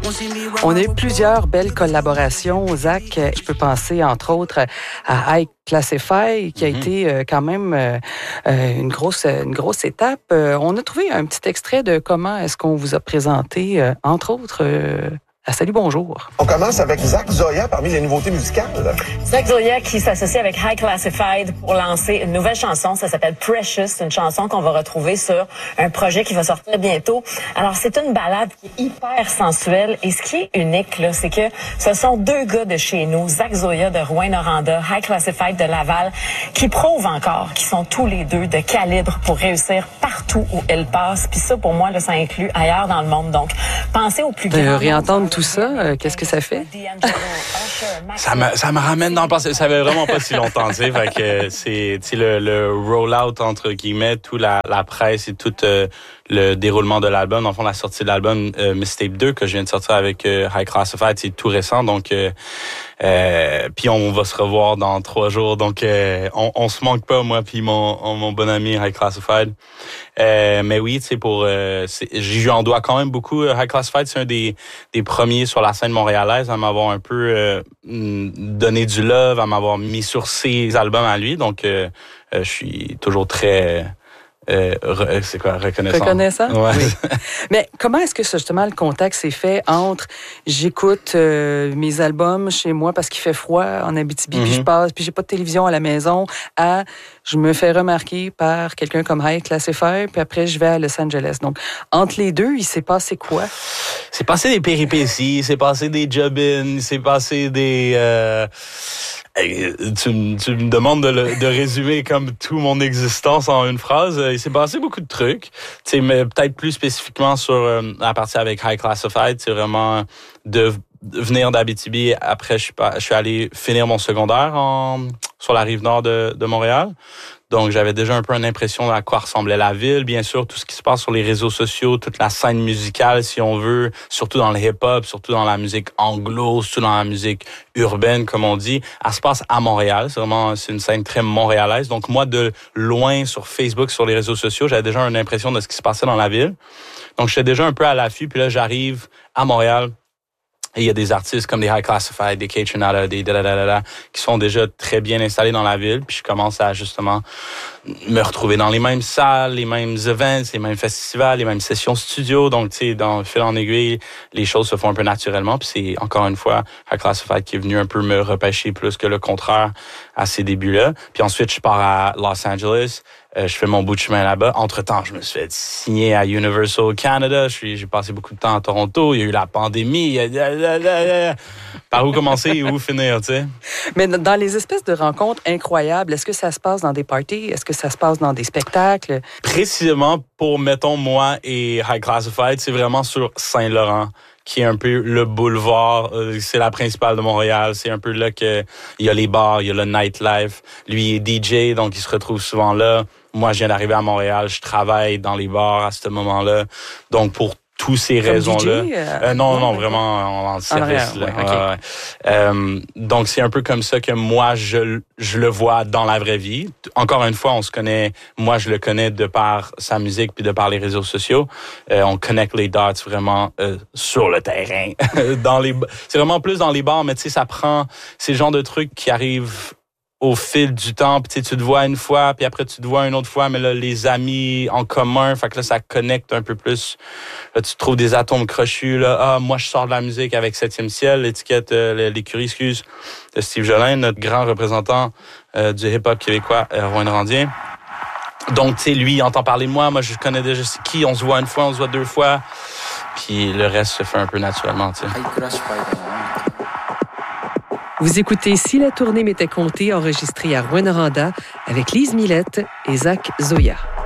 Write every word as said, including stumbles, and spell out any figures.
On a eu plusieurs belles collaborations, Zach. Je peux penser, entre autres, à High Classify, qui a mm-hmm. été euh, quand même euh, une, grosse, une grosse étape. Euh, on a trouvé un petit extrait de comment est-ce qu'on vous a présenté, euh, entre autres... Euh, à Salut Bonjour. On commence avec Zach Zoya parmi les nouveautés musicales. Zach Zoya qui s'associe avec High Classified pour lancer une nouvelle chanson. Ça s'appelle Precious. C'est une chanson qu'on va retrouver sur un projet qui va sortir bientôt. Alors, c'est une ballade qui est hyper sensuelle. Et ce qui est unique, là, c'est que ce sont deux gars de chez nous, Zach Zoya de Rouyn-Noranda, High Classified de Laval, qui prouvent encore qu'ils sont tous les deux de calibre pour réussir partout où ils passent. Puis ça, pour moi, là, ça inclut ailleurs dans le monde. Donc, pensez au plus grand. De réentendre tout ça, euh, qu'est-ce que ça fait? ça, me, ça me ramène dans le passé. Ça fait vraiment pas si longtemps, tu sais. Fait que c'est, tu sais, le, le roll-out, entre guillemets, tout la, la presse et tout euh, le déroulement de l'album. Dans le fond, la sortie de l'album euh, Mistape deux, que je viens de sortir avec euh, High Classified, c'est tout récent. Donc, euh, euh, puis on va se revoir dans trois jours. Donc, euh, on, on se manque pas, moi puis mon, mon bon ami High Classified. Euh, mais oui, tu sais, pour... Euh, j'y en dois quand même beaucoup. High Classified, c'est un des, des premiers sur la scène montréalaise à m'avoir un peu euh, donné du love, à m'avoir mis sur ses albums à lui. Donc, euh, euh, je suis toujours très... Euh, re, c'est quoi, reconnaissant? Reconnaissant? Ouais. Oui. Mais comment est-ce que justement le contact s'est fait entre j'écoute euh, mes albums chez moi parce qu'il fait froid en Abitibi, mm-hmm. puis je passe, puis j'ai pas de télévision à la maison, à je me fais remarquer par quelqu'un comme High Classified, puis après je vais à Los Angeles. Donc, entre les deux, il s'est passé quoi? C'est passé des péripéties, c'est passé des job-ins, c'est passé des... Euh... Tu, tu me demandes de, le, de résumer comme toute mon existence en une phrase. Il s'est passé beaucoup de trucs. Tu sais, mais peut-être plus spécifiquement sur euh, la partie avec High Classified, c'est vraiment de venir d'Abitibi. Après, je suis, pas, je suis allé finir mon secondaire en, sur la rive nord de, de Montréal. Donc, j'avais déjà un peu une impression à quoi ressemblait la ville. Bien sûr, tout ce qui se passe sur les réseaux sociaux, toute la scène musicale, si on veut, surtout dans le hip-hop, surtout dans la musique anglo, surtout dans la musique urbaine, comme on dit, elle se passe à Montréal. C'est vraiment, c'est une scène très montréalaise. Donc, moi, de loin, sur Facebook, sur les réseaux sociaux, j'avais déjà une impression de ce qui se passait dans la ville. Donc, j'étais déjà un peu à l'affût. Puis là, j'arrive à Montréal. Et il y a des artistes comme des High Classified, des K-Tronada, des da-da-da-da, qui sont déjà très bien installés dans la ville. Puis je commence à justement me retrouver dans les mêmes salles, les mêmes events, les mêmes festivals, les mêmes sessions studio. Donc, tu sais, dans le fil en aiguille, les choses se font un peu naturellement. Puis c'est, encore une fois, High Classified qui est venu un peu me repêcher plus que le contraire à ces débuts-là. Puis ensuite, je pars à Los Angeles. Euh, je fais mon bout de chemin là-bas. Entre-temps, je me suis fait signer à Universal Canada. Je suis, j'ai passé beaucoup de temps à Toronto. Il y a eu la pandémie. Par où commencer et où finir, tu sais? Mais dans les espèces de rencontres incroyables, est-ce que ça se passe dans des parties? Est-ce que ça se passe dans des spectacles? Précisément pour, mettons, moi et High Classified, c'est vraiment sur Saint-Laurent, qui est un peu le boulevard, euh, c'est la principale de Montréal. C'est un peu là que il y a les bars, il y a le nightlife. Lui il est D J, donc il se retrouve souvent là. Moi, je viens d'arriver à Montréal, je travaille dans les bars à ce moment-là. Donc, pour toutes ces Comme raisons-là. D J, euh, euh, non, ouais, non, ouais. vraiment en service. En là. ouais, okay. ouais, ouais. Euh, donc, c'est un peu comme ça que moi, je, je le vois dans la vraie vie. Encore une fois, on se connaît, moi, je le connais de par sa musique puis de par les réseaux sociaux. Euh, on connecte les dots vraiment euh, sur le terrain. dans les, c'est vraiment plus dans les bars, mais tu sais, ça prend, c'est le genre de trucs qui arrivent au fil du temps, puis tu te vois une fois, puis après tu te vois une autre fois, mais là, les amis en commun, fait que là, ça connecte un peu plus. Là, tu trouves des atomes crochus, là. Ah, moi, je sors de la musique avec Septième Ciel, l'étiquette, euh, l'écurie, excuse, de Steve Jolin, notre grand représentant euh, du hip-hop québécois, euh, Rouyn-Norandien. Donc, tu sais, lui, il entend parler de moi, moi, je connais déjà c'est qui, on se voit une fois, on se voit deux fois, puis le reste se fait un peu naturellement, tu sais. Vous écoutez Si la tournée m'était comptée, enregistré à Rouyn-Noranda avec Lise Millette et Zach Zoya.